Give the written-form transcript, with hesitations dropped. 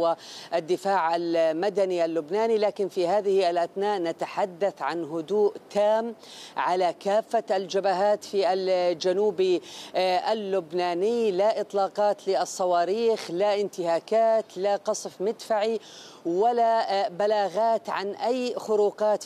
مستوى الدفاع المدني اللبناني، لكن في هذه الأثناء نتحدث عن هدوء تام على كافة الجبهات في الجنوب اللبناني. لا إطلاقات للصواريخ، لا انتهاكات، لا قصف مدفعي، ولا بلاغات عن أي خروقات